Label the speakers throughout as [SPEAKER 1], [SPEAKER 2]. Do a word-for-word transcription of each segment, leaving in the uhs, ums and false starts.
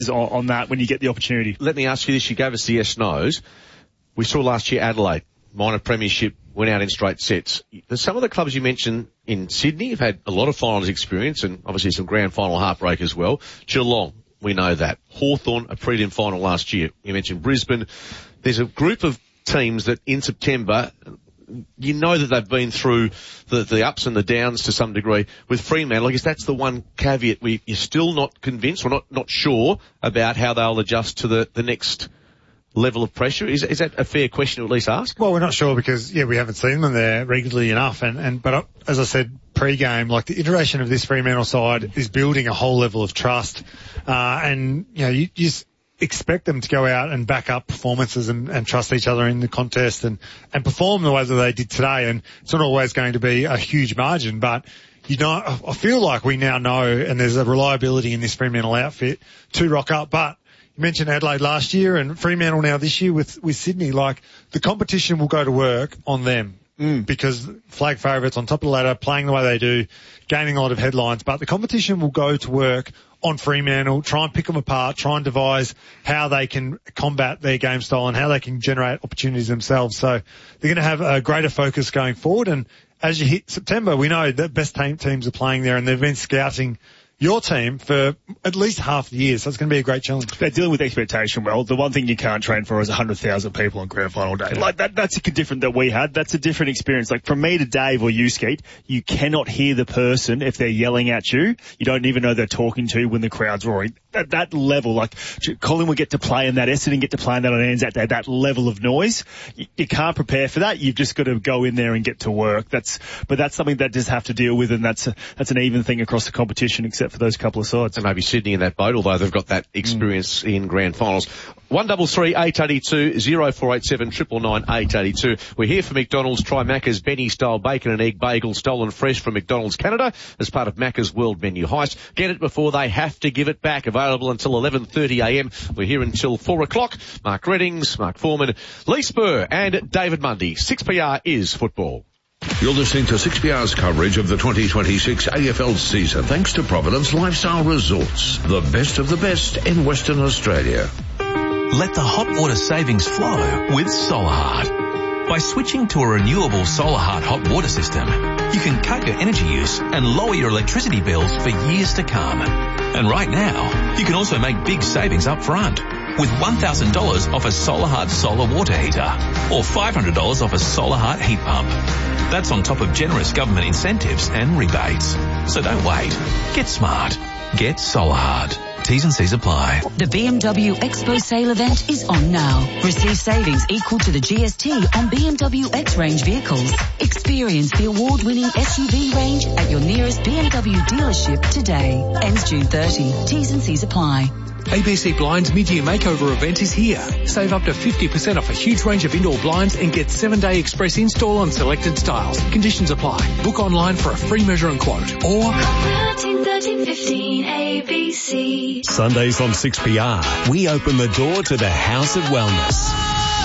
[SPEAKER 1] on, on that when you get the opportunity.
[SPEAKER 2] Let me ask you this. You gave us the yes-nos. We saw last year Adelaide, minor premiership, went out in straight sets. Some of the clubs you mentioned in Sydney have had a lot of finals experience and obviously some grand final heartbreak as well. Geelong, we know that. Hawthorn, a prelim final last year. You mentioned Brisbane. There's a group of teams that in September, you know that they've been through the, the ups and the downs to some degree. With Fremantle, I guess that's the one caveat where you're still not convinced or not, not sure about how they'll adjust to the, the next level of pressure. Is, is that a fair question to at least ask?
[SPEAKER 3] Well, we're not sure because, yeah, we haven't seen them there regularly enough. And, and but as I said pre-game, like the iteration of this Fremantle side is building a whole level of trust. Uh, and, you know, you, you just expect them to go out and back up performances and, and trust each other in the contest and, and perform the way that they did today. And it's not always going to be a huge margin, but you know, I feel like we now know, and there's a reliability in this Fremantle outfit to rock up. But you mentioned Adelaide last year and Fremantle now this year with, with Sydney. Like, the competition will go to work on them. Mm. Because flag favourites on top of the ladder, playing the way they do, gaining a lot of headlines. But the competition will go to work on Fremantle, try and pick them apart, try and devise how they can combat their game style and how they can generate opportunities themselves. So they're going to have a greater focus going forward. And as you hit September, we know that best team, teams are playing there and they've been scouting your team for at least half the year, so it's going to be a great challenge.
[SPEAKER 1] They're dealing with expectation well. The one thing you can't train for is one hundred thousand people on grand final day. Like, that, that's a different that we had. That's a different experience. Like, from me to Dave or you, Skeet, you cannot hear the person if they're yelling at you. You don't even know they're talking to when the crowd's roaring. At that level, like, Colin will get to play in that, Essendon get to play in that on Anzac Day, that level of noise. You, you can't prepare for that. You've just got to go in there and get to work. That's, but that's something that just have to deal with, and that's a, that's an even thing across the competition, except for those couple of sides.
[SPEAKER 2] And maybe Sydney in that boat, although they've got that experience mm. in grand finals. One double three eight eighty two zero four eight seven triple nine eight eighty two. We're here for McDonald's. Try Macca's Benny style bacon and egg bagel stolen fresh from McDonald's Canada as part of Macca's World Menu Heist. Get it before they have to give it back. Available until eleven thirty a m. We're here until four o'clock. Mark Reddings, Mark Foreman, Lee Spur and David Mundy. six P R is football.
[SPEAKER 4] You're listening to six P R's coverage of the twenty twenty-six A F L season, thanks to Providence Lifestyle Resorts, the best of the best in Western Australia.
[SPEAKER 5] Let the hot water savings flow with SolarHeart. By switching to a renewable SolarHeart hot water system, you can cut your energy use and lower your electricity bills for years to come. And right now, you can also make big savings up front with one thousand dollars off a SolarHeart solar water heater or five hundred dollars off a SolarHeart heat pump. That's on top of generous government incentives and rebates. So don't wait. Get smart. Get SolarHeart. T's and C's apply.
[SPEAKER 6] The B M W Expo Sale event is on now. Receive savings equal to the G S T on B M W X-Range vehicles. Experience the award-winning S U V range at your nearest B M W dealership today. Ends June thirtieth. T's and C's apply.
[SPEAKER 7] A B C Blinds mid-year makeover event is here. Save up to fifty percent off a huge range of indoor blinds and get seven-day express install on selected styles. Conditions apply. Book online for a free measure and quote. Or
[SPEAKER 8] thirteen thirteen fifteen A B C.
[SPEAKER 9] Sundays on six P R, we open the door to the House of Wellness.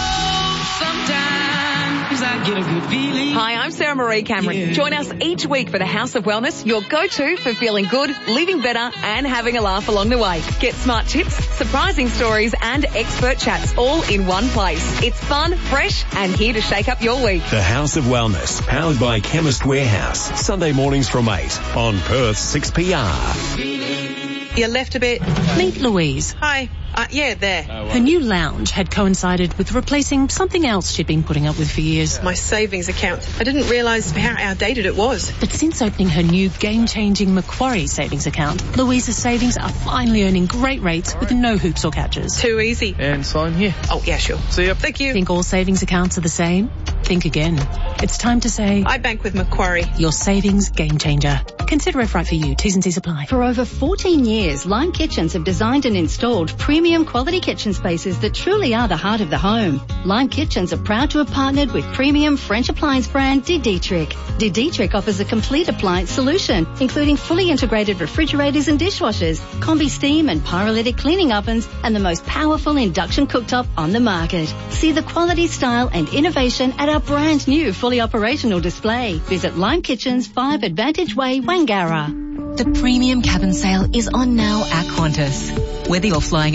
[SPEAKER 10] Hi, I'm Sarah Marie Cameron. Yeah. Join us each week for the House of Wellness, your go-to for feeling good, living better, and having a laugh along the way. Get smart tips, surprising stories, and expert chats all in one place. It's fun, fresh, and here to shake up your week.
[SPEAKER 9] The House of Wellness, powered by Chemist Warehouse. Sunday mornings from eight on Perth six P R.
[SPEAKER 11] You left a bit.
[SPEAKER 12] Meet Louise.
[SPEAKER 11] Hi. Uh, yeah, there.
[SPEAKER 12] Her new lounge had coincided with replacing something else she'd been putting up with for years.
[SPEAKER 11] My savings account. I didn't realise how outdated it was.
[SPEAKER 12] But since opening her new game-changing Macquarie savings account, Louise's savings are finally earning great rates with no hoops or catches.
[SPEAKER 11] Too easy.
[SPEAKER 1] And sign here.
[SPEAKER 11] Oh, yeah, sure.
[SPEAKER 1] See ya.
[SPEAKER 11] Thank you.
[SPEAKER 12] Think all savings accounts are the same? Think again. It's time to say...
[SPEAKER 11] I bank with Macquarie.
[SPEAKER 12] Your savings game changer. Consider if right for you. T's and C's apply.
[SPEAKER 13] For over fourteen years, Lime Kitchens have designed and installed premium quality kitchen spaces that truly are the heart of the home. Lime Kitchens are proud to have partnered with premium French appliance brand De Dietrich. De Dietrich offers a complete appliance solution, including fully integrated refrigerators and dishwashers, combi steam and pyrolytic cleaning ovens, and the most powerful induction cooktop on the market. See the quality, style and innovation at our brand new fully operational display. Visit Lime Kitchens, five Advantage Way, Wangara.
[SPEAKER 6] The premium cabin sale is on now at Qantas. Whether you're flying